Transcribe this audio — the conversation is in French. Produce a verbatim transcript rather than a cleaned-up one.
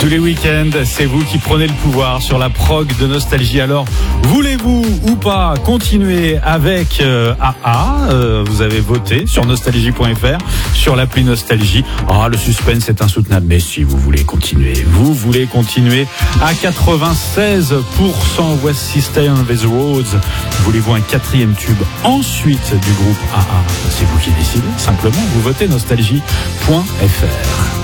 Tous les week-ends, c'est vous qui prenez le pouvoir sur la prog de Nostalgie. Alors, voulez-vous ou pas continuer avec euh, A A euh, Vous avez voté sur nostalgie point f r, sur l'appli Nostalgie. Ah, le suspense est insoutenable. Mais si vous voulez continuer, vous voulez continuer à quatre-vingt-seize pour cent. Voici Stay on These Roads. Voulez-vous un quatrième tube ensuite du groupe A A? C'est vous qui décidez. Simplement, vous votez nostalgie point f r.